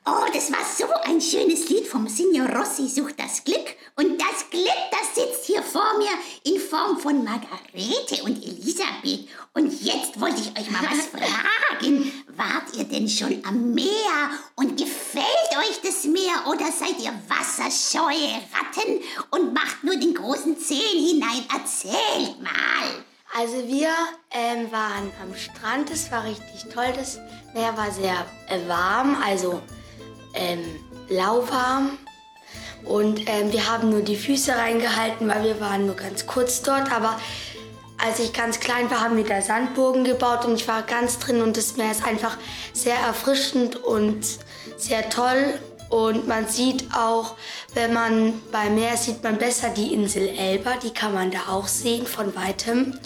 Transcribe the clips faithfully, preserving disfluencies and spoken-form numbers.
Oh, das war so ein schönes Lied vom Signor Rossi sucht das Glück. Und das Glück, das sitzt hier vor mir in Form von Margarete und Elisabeth. Und jetzt wollte ich euch mal was fragen. Wart ihr denn schon am Meer? Und gefällt euch das Meer? Oder seid ihr wasserscheue Ratten und macht nur den großen Zehen hinein? Erzählt mal. Also wir ähm, waren am Strand, das war richtig toll. Das Meer war sehr äh, warm, also ähm, lauwarm. Und ähm, wir haben nur die Füße reingehalten, weil wir waren nur ganz kurz dort. Aber als ich ganz klein war, haben wir da Sandburgen gebaut und ich war ganz drin. Und das Meer ist einfach sehr erfrischend und sehr toll. Und man sieht auch, wenn man beim Meer sieht man besser die Insel Elba. Die kann man da auch sehen von Weitem.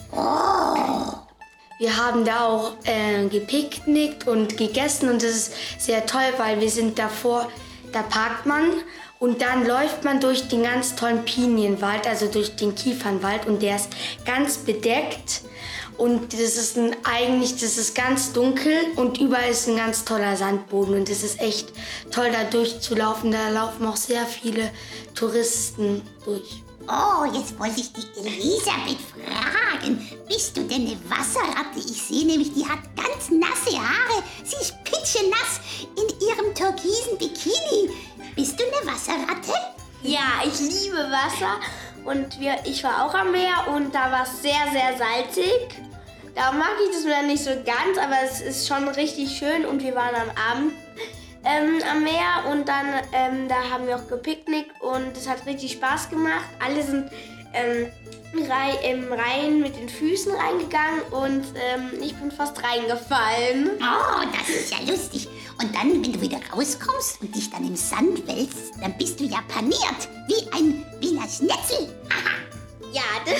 Oh. Wir haben da auch äh, gepicknickt und gegessen und das ist sehr toll, weil wir sind davor, da parkt man und dann läuft man durch den ganz tollen Pinienwald, also durch den Kiefernwald und der ist ganz bedeckt und das ist ein, eigentlich, das ist ganz dunkel und überall ist ein ganz toller Sandboden und es ist echt toll da durchzulaufen, da laufen auch sehr viele Touristen durch. Oh, jetzt wollte ich die Elisabeth fragen. Bist du denn eine Wasserratte? Ich sehe nämlich, die hat ganz nasse Haare. Sie ist pitschenass in ihrem türkisen Bikini. Bist du eine Wasserratte? Ja, ich liebe Wasser und wir, ich war auch am Meer und da war es sehr, sehr salzig. Da mag ich das Meer nicht so ganz, aber es ist schon richtig schön und wir waren am Abend ähm, am Meer und dann ähm, da haben wir auch gepicknickt und es hat richtig Spaß gemacht. Alle sind ähm, rei im Rhein mit den Füßen reingegangen und ähm, ich bin fast reingefallen. Oh, das ist ja lustig. Und dann, wenn du wieder rauskommst und dich dann im Sand wälzt, dann bist du ja paniert, wie ein Wiener Schnitzel. Aha. Ja, das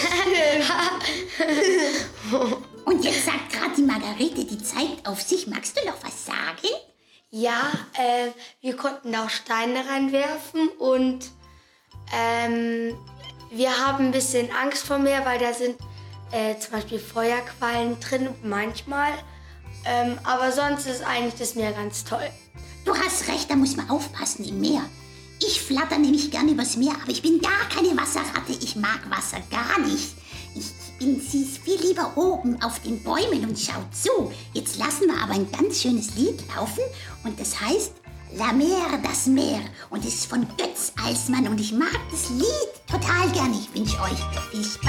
stimmt. Und jetzt sagt gerade die Margarete, die zeigt auf sich. Magst du noch was sagen? Ja, äh, wir konnten da auch Steine reinwerfen und ähm, wir haben ein bisschen Angst vor Meer, weil da sind äh, zum Beispiel Feuerquallen drin manchmal. Ähm, aber sonst ist eigentlich das Meer ganz toll. Du hast recht, da muss man aufpassen im Meer. Ich flatter nämlich gern übers Meer, aber ich bin gar keine Wasserratte. Ich mag Wasser gar nicht. Ich bin sie viel lieber oben auf den Bäumen und schaut zu. Jetzt lassen wir aber ein ganz schönes Lied laufen und das heißt La Mer, das Meer. Und es ist von Götz Alsmann und ich mag das Lied total gerne. Ich wünsche euch viel Spaß.